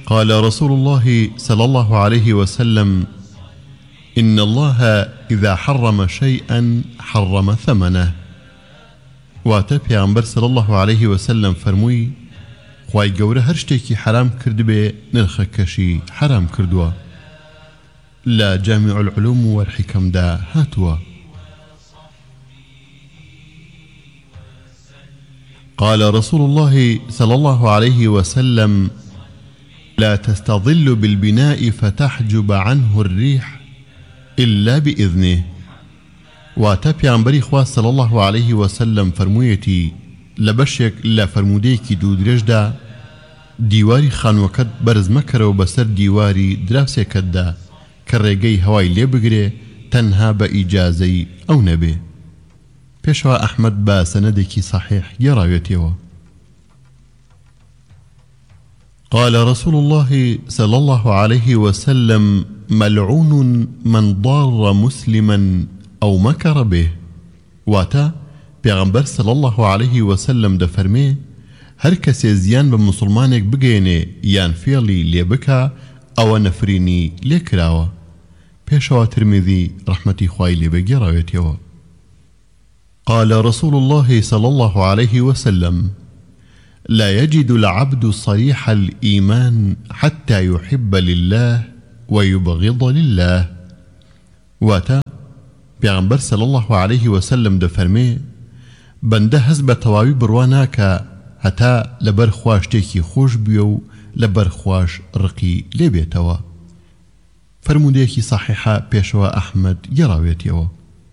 قال رسول الله صلى الله عليه وسلم: إن الله إذا حرم شيئا حرم ثمنه. واتە پێغەمبەر صلى الله عليه وسلم فرمووی: خوای گەورە هەر شتێکی حرام کردبێ نرخەکەشی حرام کردووە. لا جامع العلوم والحكم دا هاتوا. قال رسول الله صلى الله عليه وسلم: لا تستظل بالبناء فتحجب عنه الريح إلا بإذنه. واتە پێغەمبەری خوا صلى الله عليه وسلم فرموویەتی: لە بەشێک لە فرموودەیەکی دوو درێژدا دیواری خانووەکەت بەرز مەکەرەوە بەسەر دیواری دراوسێکتدا کە ڕێگەی هەوای لێ بگرێ تەنها بە ئیجازەی ئەو نەبێ. پێشەوە ئەحمەد بە سەنەدێکی صحیح گێڕاوێتەوە. قال رسول الله صلى الله عليه وسلم: ملعون من ضار مسلما أو مكر به. واتا پیغمبر صلى الله عليه وسلم دفرمي: هر کەسێ زیان بە مسلمانێک بگەێنێ یان فێڵی لێ بکا ئەوە نەفرینی لێ کراوە. پێشەوە ترمذی ڕەحمەتی خوای لێ بگێڕاوێتەوە. قال رسول الله صلى الله عليه وسلم: لا يجد العبد صريح الإيمان حتى يحب لله ويبغض لله. واتا پیغمبر صلى الله عليه وسلم دفرمي: بنده هەز بە تەواوی بڕوا ناکە هەتا لەبەر خوا شتێکی خۆش بیە و لەبەر خوش ڕقی لێ بێتەوە. فرمودەیەکی صحیحە پێشەوە ئەحمەد گێڕاوێتەوە.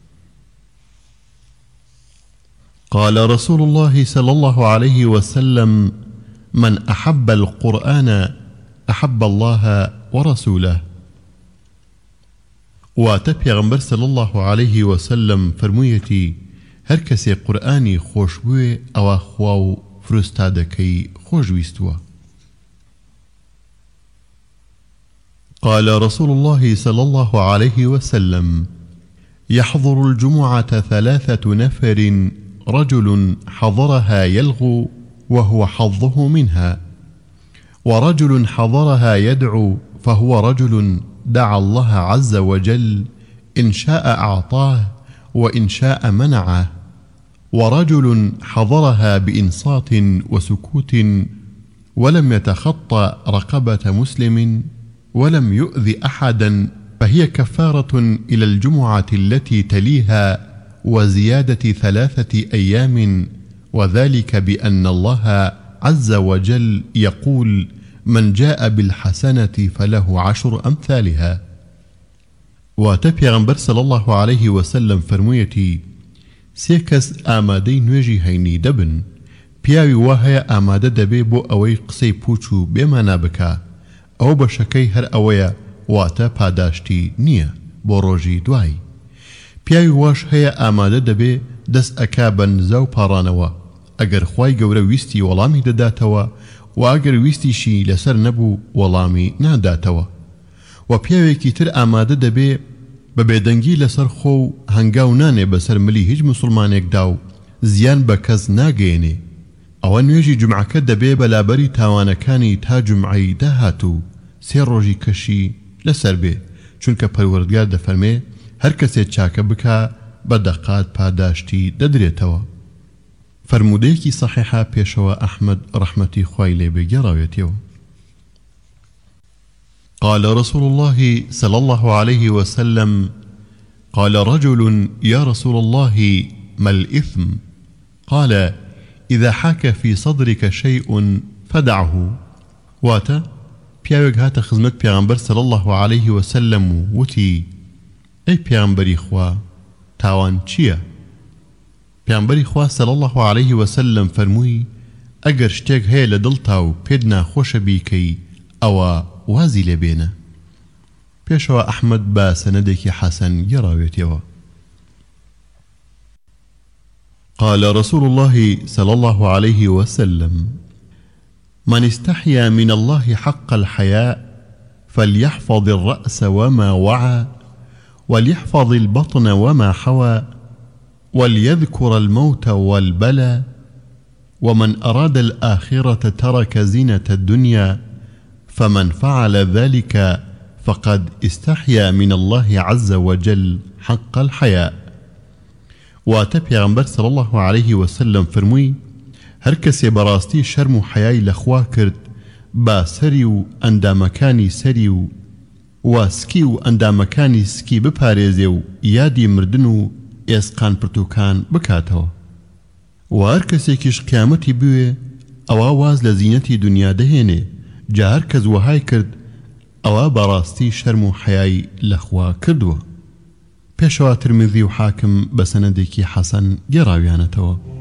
قال رسول الله صلى الله عليه وسلم: من أحب القرآن أحب الله ورسوله. واتە پێغەمبەر صلى الله عليه وسلم فرموویەتی: هەر کەسێ قورئانی خۆش بوێ ئەوە خوا و فرستادەکەی خۆشویستووە. قال رسول الله صلى الله عليه وسلم: يحضر الجمعة 3 نفر: رجل حضرها يلغو وهو حظه منها، ورجل حضرها يدعو فهو رجل دعا الله عز وجل إن شاء أعطاه وإن شاء منعه، ورجل حضرها بإنصات وسكوت ولم يتخطى رقبة مسلم ولم يؤذي أحدا فهي كفارة إلى الجمعة التي تليها وزيادة 3 أيام، وذلك بأن الله عز وجل يقول: من جاء بالحسنة فله 10 أمثالها. واتە پێغەمبەر صلى الله عليه وسلم فرموویەتی: 3 کەس ئامادەی نوێژی هەینی دەبن. پیاوی وا هەیە ئامادە دەبێ بۆ ئەوەی قسەی پوچ و بێمانا بکا، ئەو بەشەکەی هەر ئەوەیە، واتە پاداشتی نییە بۆ ڕۆژی دوای. پیاوی واش هەیە ئامادە دەبێ دەست ئەکا بە نزا و پاڕانەوە ئەگەر خوای گەورە ویستی وەڵامی دەداتەوە و ئەگەر ویستیشی لەسەر نەبوو وەڵامی ناداتەوە. و پیاوێکی تر ئامادە دەبێ بە بێدەنگی لەسەر خۆ و هەنگاو نانێ بەسەر ملی هیچ مسلمانێکدا و زیان بە کەس ناگەێنێ. ئەوە نوێژی جومعەکە دەبێ بەلابەری تاوانەکانی تا جومعەی داهاتوو 3 ڕۆژی کەشی لەسەر بێ، چونکە پەروەردگار دەفەرمێ هەر کەسێک چاکە بکا بە دەقات پاداشتی دەدرێتەوە. فرمودەیەکی صحیحە پێشەوە ئەحمەد ڕەحمەتی خوای لێ بگێڕاوێتەوە. قال رسول الله صلى الله عليه وسلم: قال رجل: يا رسول الله ما الإثم؟ قال: إذا حاك في صدرك شيء فدعه. واتا پیاوێک هاتە خزمەت پێغەمبەر صلى الله عليه وسلم و وتی: ئەی پێغەمبەری خوا، تاوان چییە؟ پێغەمبەری خوا صلى الله عليه وسلم فەرمووی: ئەگەر شتێک هەیە لە دڵتا و پێت ناخۆشە بیکەی ئەوە وازی لێبێنە. پێشەوە ئەحمەد بە سەنەدێکی حەسەن گێڕاوێتەوە. قال رسول الله صلى الله عليه وسلم: من استحيا من الله حق الحياء فليحفظ الرأس وما وعى، وليحفظ البطن وما حوى، وليذكر الموت والبلى، ومن أراد الآخرة ترك زينة الدنيا فمن فعل ذلك فقد استحيا من الله عز وجل حق الحياء. واتە پێغەمبەر صلى الله عليه وسلم فرمووی هەر کەسێ بەڕاستی شەرم و حەیای لەخوا کرد با سەری و ئەندامەکانی سەری و سکی و ئەندامەکانی سکی بپارێزێ و یادی مردن و ئێسقان پرتوکان بکاتەوە. و هەر کەسێکیش قیامەتی بوێ ئەوە واز لە زینەتی دنیا دەهێنێ جا هەر کەس وەهای کرد ئەوە بەڕاستی شەرم و حەیای لەخوا کردووە. پێشەوە ترمذی و حاکم بە سەنەدێکی حەسەن گێڕاویانەتەوە.